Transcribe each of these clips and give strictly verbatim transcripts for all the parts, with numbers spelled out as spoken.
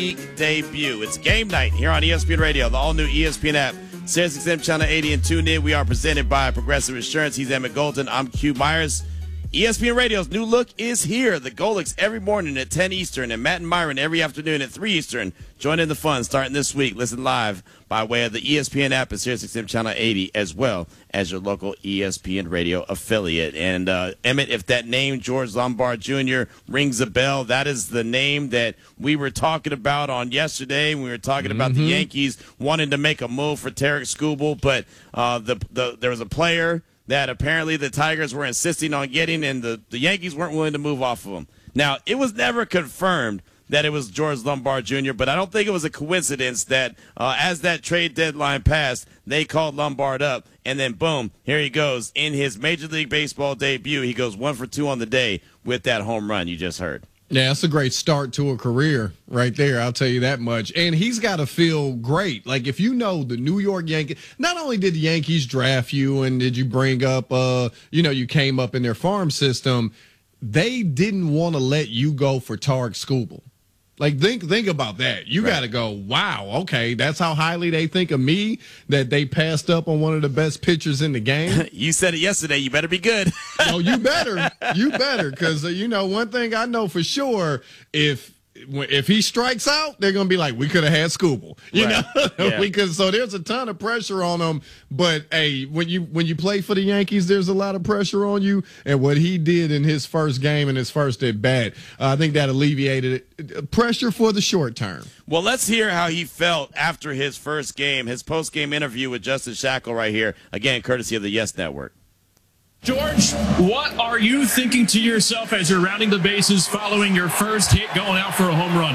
debut. It's game night here on E S P N Radio, the all-new E S P N app, Sirius X M Channel eighty, and tune in. We are presented by Progressive Insurance. He's Emmett Golden. I'm Q Myers. E S P N Radio's new look is here. The Golics every morning at ten Eastern, and Matt and Myron every afternoon at three Eastern. Join in the fun starting this week. Listen live by way of the E S P N app and Sirius X M Channel eighty, as well as your local E S P N Radio affiliate. And uh, Emmett, if that name, George Lombard Junior, rings a bell, that is the name that we were talking about on yesterday. We were talking mm-hmm. about the Yankees wanting to make a move for Tarik Skubal, but uh, the, the there was a player that apparently the Tigers were insisting on getting, and the, the Yankees weren't willing to move off of him. Now, it was never confirmed that it was George Lombard Junior, but I don't think it was a coincidence that uh, as that trade deadline passed, they called Lombard up, and then boom, here he goes. In his Major League Baseball debut, he goes one for two on the day with that home run you just heard. Yeah, that's a great start to a career right there, I'll tell you that much. And he's got to feel great. Like, if you know the New York Yankees, not only did the Yankees draft you and did you bring up, uh, you know, you came up in their farm system, they didn't want to let you go for Tarik Skubal. Like, think think about that. You right. got to go, wow, okay, that's how highly they think of me, that they passed up on one of the best pitchers in the game. You said it yesterday. You better be good. No, you better. You better, because, uh, you know, one thing I know for sure, if if he strikes out, they're going to be like, we could have had Skubal. You right. know? Yeah. Because, so there's a ton of pressure on him. But, hey, when you when you play for the Yankees, there's a lot of pressure on you. And what he did in his first game and his first at bat, uh, I think that alleviated it. Pressure for the short term. Well, let's hear how he felt after his first game, his post-game interview with Justin Shackle right here, again, courtesy of the Yes Network. George, what are you thinking to yourself as you're rounding the bases following your first hit going out for a home run?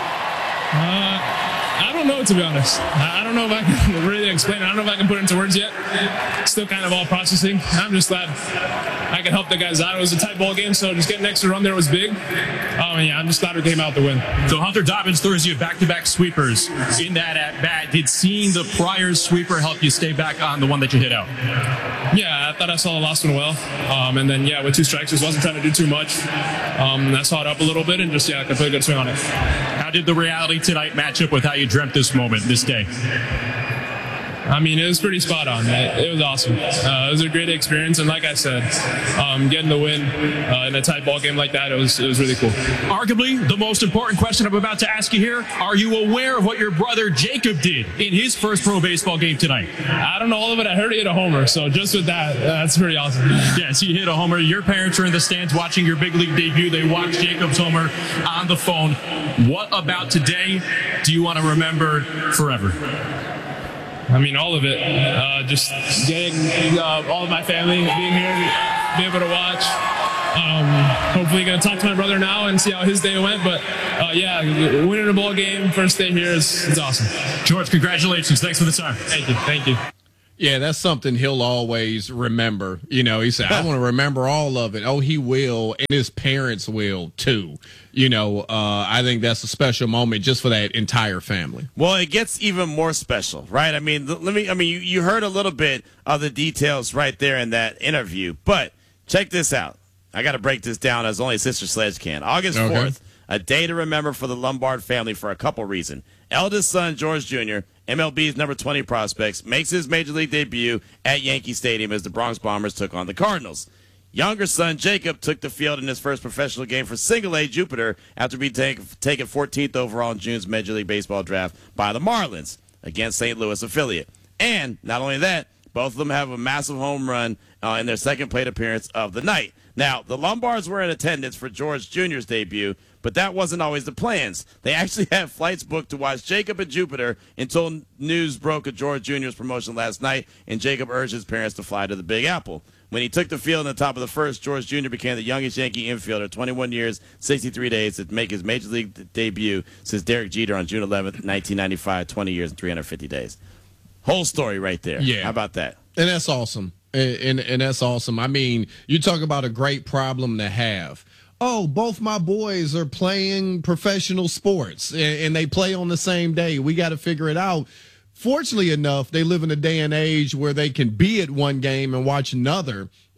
Uh, I don't know, to be honest. I don't know if I can really explain it. I don't know if I can put it into words yet. Still kind of all processing. I'm just glad I could help the guys out. It was a tight ball game, so just getting an extra run there was big. Oh, yeah, I'm just glad we came out to win. So Hunter Dobbins throws you back-to-back sweepers in that at-bat. Did seeing the prior sweeper help you stay back on the one that you hit out? Yeah, I thought I saw the last one well. Um, and then, yeah, with two strikes, just wasn't trying to do too much. Um, I saw it up a little bit and just, yeah, I could put a good swing on it. How did the reality tonight match up with how you dreamt this moment, this day? I mean, it was pretty spot on. It, it was awesome. Uh, it was a great experience, and like I said, um, getting the win uh, in a tight ball game like that, it was it was really cool. Arguably, the most important question I'm about to ask you here: are you aware of what your brother Jacob did in his first pro baseball game tonight? I don't know all of it. I heard he hit a homer, so just with that, uh, that's pretty awesome. Yes, he hit a homer. Your parents are in the stands watching your big league debut. They watched Jacob's homer on the phone. What about today do you want to remember forever? I mean, all of it. Uh, just getting uh, all of my family, being here, be able to watch. Um, hopefully going to talk to my brother now and see how his day went. But, uh, yeah, winning a ball game, first day here is, is awesome. George, congratulations. Thanks for the time. Thank you. Thank you. Yeah, that's something he'll always remember. You know, he said, I want to remember all of it. Oh, he will, and his parents will, too. You know, uh, I think that's a special moment just for that entire family. Well, it gets even more special, right? I mean, let me. I mean, you, you heard a little bit of the details right there in that interview, but check this out. I got to break this down as only Sister Sledge can. August fourth, okay. A day to remember for the Lombard family for a couple reasons. Eldest son, George Junior, M L B's number twenty prospects, makes his Major League debut at Yankee Stadium as the Bronx Bombers took on the Cardinals. Younger son, Jacob, took the field in his first professional game for Single-A Jupiter after being take, taken fourteenth overall in June's Major League Baseball draft by the Marlins against Saint Louis affiliate. And not only that, both of them have a massive home run uh, in their second plate appearance of the night. Now, the Lombards were in attendance for George Junior's debut, but that wasn't always the plans. They actually had flights booked to watch Jacob at Jupiter until news broke of George Junior's promotion last night, and Jacob urged his parents to fly to the Big Apple. When he took the field in the top of the first, George Junior became the youngest Yankee infielder, twenty-one years, sixty-three days, to make his Major League d- debut since Derek Jeter on June eleventh, nineteen ninety-five, twenty years and three hundred fifty days. Whole story right there. Yeah. How about that? And that's awesome. And, and, and that's awesome. I mean, you talk about a great problem to have. Oh, both my boys are playing professional sports, and, and they play on the same day. We got to figure it out. Fortunately enough, they live in a day and age where they can be at one game and watch another.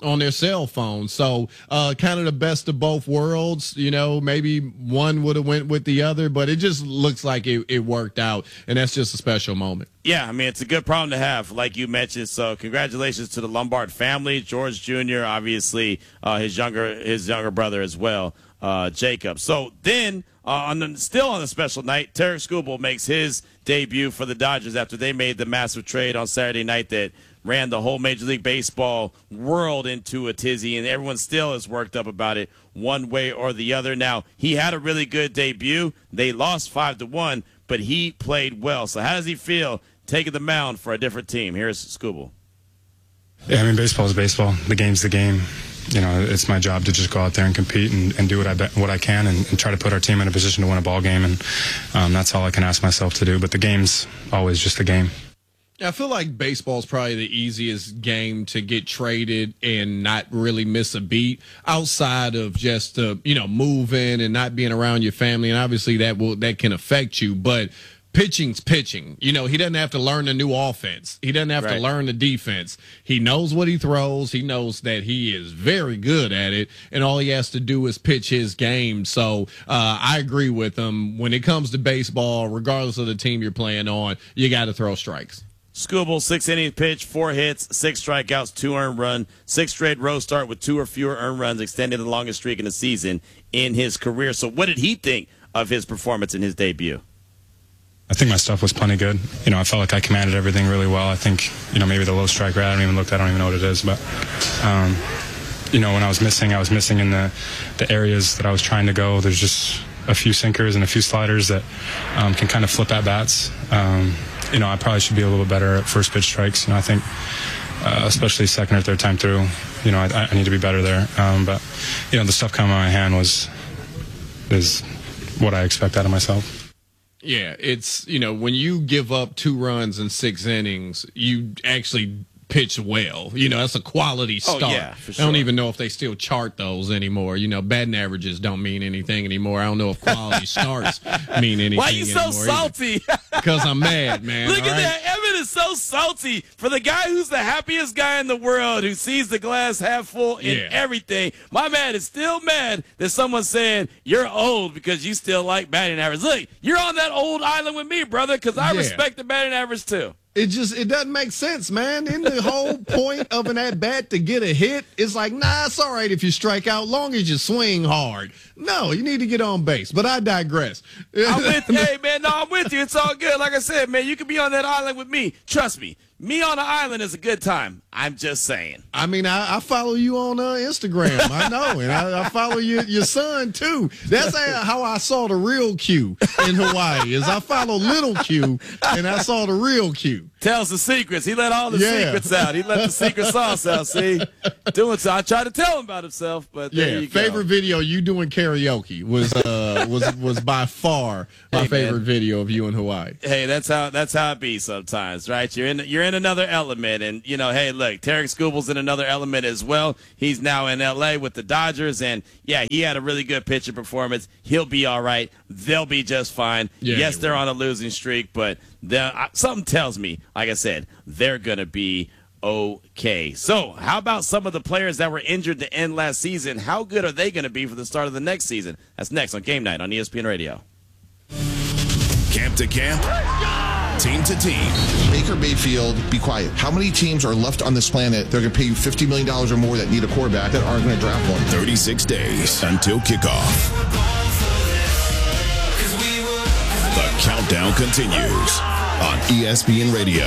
on their cell phone. So uh, kind of the best of both worlds. You know, maybe one would have went with the other, but it just looks like it, it worked out, and that's just a special moment. Yeah, I mean, it's a good problem to have, like you mentioned. So congratulations to the Lombard family, George Junior, obviously uh, his younger his younger brother as well, uh, Jacob. So then, uh, on the, still on a special night, Tarik Skubal makes his debut for the Dodgers after they made the massive trade on Saturday night that ran the whole Major League Baseball world into a tizzy, and everyone still is worked up about it one way or the other. Now, he had a really good debut. They lost five to one, but he played well. So how does he feel taking the mound for a different team? Here's Skubal. Yeah, I mean, baseball is baseball. The game's the game. You know, it's my job to just go out there and compete and, and do what I be, what I can and, and try to put our team in a position to win a ball game, and um, that's all I can ask myself to do. But the game's always just a game. I feel like baseball is probably the easiest game to get traded and not really miss a beat outside of just, uh, you know, moving and not being around your family. And obviously that will that can affect you. But pitching's pitching. You know, he doesn't have to learn a new offense. He doesn't have right. to learn the defense. He knows what he throws. He knows that he is very good at it. And all he has to do is pitch his game. So uh, I agree with him. When it comes to baseball, regardless of the team you're playing on, you got to throw strikes. Skubal, six innings pitched, four hits, six strikeouts, two earned run, six straight row start with two or fewer earned runs, extending the longest streak in the season in his career. So what did he think of his performance in his debut? I think my stuff was plenty good. You know, I felt like I commanded everything really well. I think, you know, maybe the low strike rate, I don't even look, I don't even know what it is. But, um, you know, when I was missing, I was missing in the, the areas that I was trying to go. There's just a few sinkers and a few sliders that um, can kind of flip at bats. Um, you know, I probably should be a little better at first pitch strikes. You know, I think, uh, especially second or third time through, you know, I, I need to be better there. Um, but, you know, the stuff coming out of my hand was, is what I expect out of myself. Yeah, it's, you know, when you give up two runs in six innings, you actually pitch well. You know, that's a quality start. Oh, yeah, for sure. I don't even know if they still chart those anymore. You know, batting averages don't mean anything anymore. I don't know if quality starts mean anything anymore. Why are you so salty? Because I'm mad, man. Look all at right? that. Evan is so salty for the guy who's the happiest guy in the world, who sees the glass half full in Yeah. everything. My man is still mad that someone's saying you're old because you still like batting average. Look, you're on that old island with me, brother, because I Yeah. respect the batting average too. It just, it doesn't make sense, man. In the whole point of an at-bat to get a hit, it's like, nah, it's all right if you strike out, long as you swing hard. No, you need to get on base. But I digress. I'm with you. Hey, man, no, I'm with you. It's all good. Like I said, man, you can be on that island with me. Trust me. Me on the island is a good time. I'm just saying. I mean, I, I follow you on uh, Instagram. I know. And I, I follow your, your son, too. That's how I saw the real Q in Hawaii, is I follow little Q, and I saw the real Q. Tells the secrets. He let all the Yeah. secrets out. He let the secret sauce out, see? Doing so. I tried to tell him about himself, but there Yeah, you go. favorite video you doing karaoke was uh was was by far my Hey, favorite man. video of you in Hawaii. Hey, that's how that's how it be sometimes, right? You're in you're in another element, and you know, hey, look, Tarik Skubal's in another element as well. He's now in L A with the Dodgers, and yeah, he had a really good pitching performance. He'll be all right. They'll be just fine. Yeah, yes, they they're will. on a losing streak, but the- something tells me, like I said, they're gonna be okay. So, how about some of the players that were injured to end last season? How good are they going to be for the start of the next season? That's next on Game Night on E S P N Radio. Camp to camp, team to team. Baker Mayfield, be quiet. How many teams are left on this planet that are going to pay you fifty million dollars or more that need a quarterback that aren't going to draft one? thirty-six days until kickoff. The countdown continues on E S P N Radio.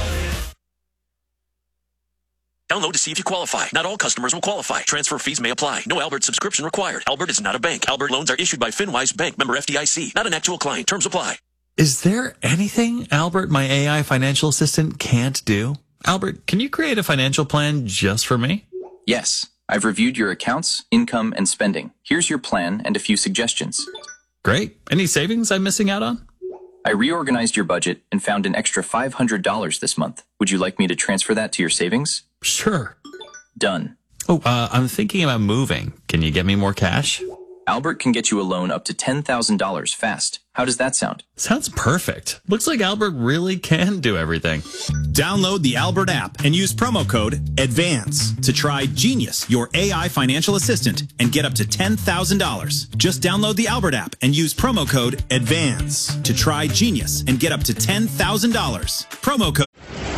Download to see if you qualify. Not all customers will qualify. Transfer fees may apply. No Albert subscription required. Albert is not a bank. Albert loans are issued by FinWise Bank, member F D I C. Not an actual client. Terms apply. Is there anything Albert, my A I financial assistant, can't do? Albert, can you create a financial plan just for me? Yes. I've reviewed your accounts, income, and spending. Here's your plan and a few suggestions. Great. Any savings I'm missing out on? I reorganized your budget and found an extra five hundred dollars this month. Would you like me to transfer that to your savings? Sure. Done. Oh, uh, I'm thinking about moving. Can you get me more cash? Albert can get you a loan up to ten thousand dollars fast. How does that sound? Sounds perfect. Looks like Albert really can do everything. Download the Albert app and use promo code ADVANCE to try Genius, your A I financial assistant, and get up to ten thousand dollars. Just download the Albert app and use promo code ADVANCE to try Genius and get up to ten thousand dollars. Promo code.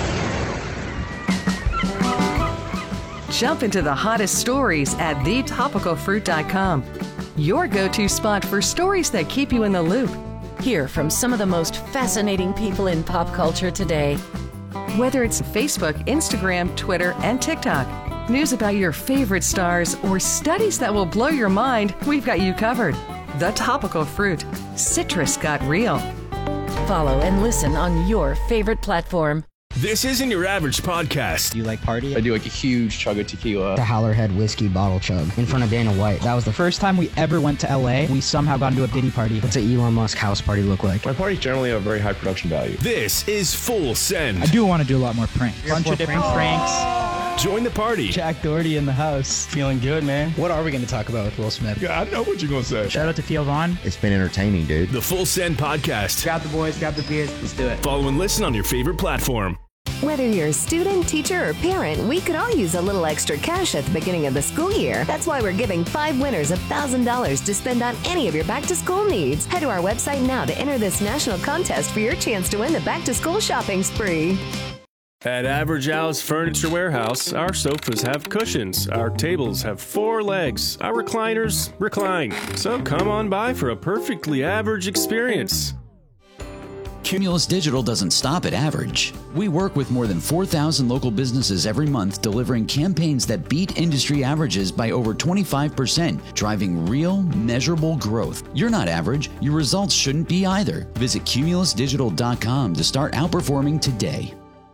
Jump into the hottest stories at the topical fruit dot com. Your go-to spot for stories that keep you in the loop. Hear from some of the most fascinating people in pop culture today. Whether it's Facebook, Instagram, Twitter, and TikTok, news about your favorite stars, or studies that will blow your mind, we've got you covered. The Topical Fruit. Citrus got real. Follow and listen on your favorite platform. This isn't your average podcast. Do you like party? I do like a huge chug of tequila. The Howlerhead whiskey bottle chug in front of Dana White. That was the first time we ever went to L A. We somehow got into a Diddy party. What's an Elon Musk house party look like? My parties generally have a very high production value. This is Full Send. I do want to do a lot more pranks. A bunch of different pranks. pranks. Join the party. Jack Doherty in the house. Feeling good, man. What are we going to talk about with Will Smith? Yeah, I know what you're going to say. Shout out to Theo Vaughn. It's been entertaining, dude. The Full Send podcast. Grab the boys, grab the beers. Let's do it. Follow and listen on your favorite platform. Whether you're a student, teacher, or parent, we could all use a little extra cash at the beginning of the school year. That's why we're giving five winners one thousand dollars to spend on any of your back-to-school needs. Head to our website now to enter this national contest for your chance to win the back-to-school shopping spree. At Average Al's Furniture Warehouse, our sofas have cushions, our tables have four legs, our recliners recline. So come on by for a perfectly average experience. Cumulus Digital doesn't stop at average. We work with more than four thousand local businesses every month, delivering campaigns that beat industry averages by over twenty-five percent, driving real, measurable growth. You're not average. Your results shouldn't be either. Visit cumulus digital dot com to start outperforming today.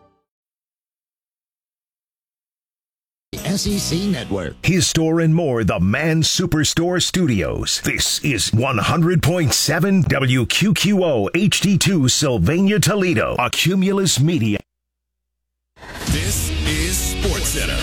S E C Network. His Store and More, the Man Superstore Studios. This is one hundred point seven W Q Q O H D two Sylvania, Toledo. A Cumulus Media. This is SportsCenter.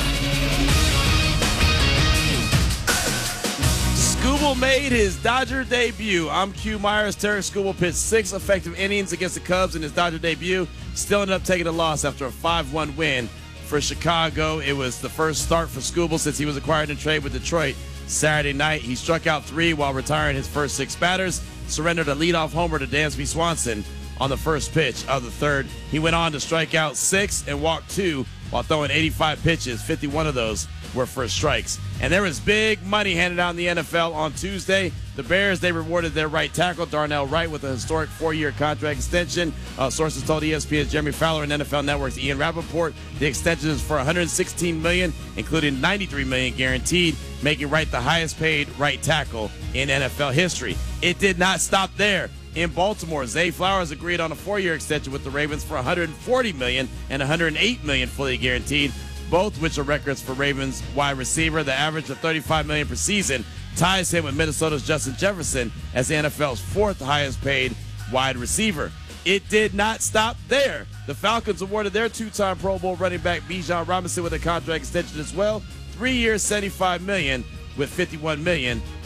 Skubal made his Dodger debut. I'm Q Myers. Terry Skubal pitched six effective innings against the Cubs in his Dodger debut. Still ended up taking a loss after a five one win. For Chicago, it was the first start for Skubal since he was acquired in trade with Detroit Saturday night. He struck out three while retiring his first six batters, surrendered a leadoff homer to Dansby Swanson on the first pitch of the third. He went on to strike out six and walk two while throwing eighty-five pitches. fifty-one of those were for strikes. And there was big money handed out in the N F L on Tuesday. The Bears, they rewarded their right tackle, Darnell Wright, with a historic four-year contract extension. Uh, sources told E S P N's Jeremy Fowler and N F L Network's Ian Rappaport the extension is for one hundred sixteen million dollars, including ninety-three million dollars guaranteed, making Wright the highest-paid right tackle in N F L history. It did not stop there. In Baltimore, Zay Flowers agreed on a four-year extension with the Ravens for one hundred forty million dollars and one hundred eight million dollars fully guaranteed, both which are records for Ravens wide receiver. The average of thirty-five million dollars per season ties him with Minnesota's Justin Jefferson as the N F L's fourth highest-paid wide receiver. It did not stop there. The Falcons awarded their two-time Pro Bowl running back Bijan Robinson with a contract extension as well. Three years, seventy-five million dollars with fifty-one million dollars